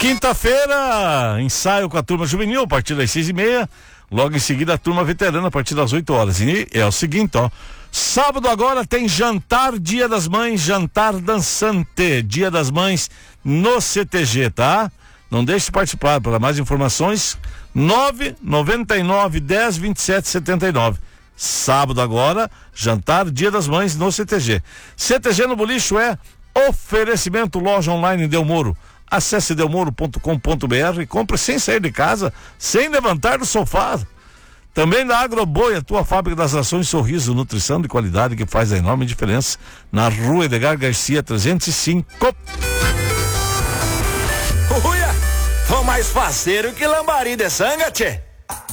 Quinta-feira, ensaio com a turma juvenil a partir das 6:30. Logo em seguida a turma veterana a partir das 8 horas. E é o seguinte, ó. Sábado agora tem jantar Dia das Mães, jantar dançante, Dia das Mães no CTG, tá? Não deixe de participar. Para mais informações, 999 10 27 79. Sábado agora, jantar Dia das Mães no CTG. CTG no Bolicho é oferecimento loja online Delmoro. Acesse delmoro.com.br e compre sem sair de casa, sem levantar do sofá. Também da Agroboi, a tua fábrica das rações Sorriso, nutrição de qualidade que faz a enorme diferença. Na Rua Edgar Garcia 305. Uia, tô mais faceiro que lambari de sanga, tchê.